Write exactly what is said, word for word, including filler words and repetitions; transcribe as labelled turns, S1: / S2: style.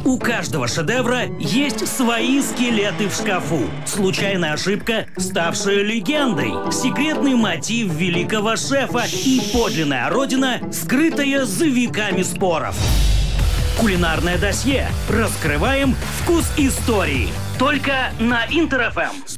S1: У каждого шедевра есть свои скелеты в шкафу. Случайная ошибка, ставшая легендой. Секретный мотив великого шефа и подлинная родина, скрытая за веками споров. Кулинарное досье. Раскрываем вкус истории. Только на Интер эф эм.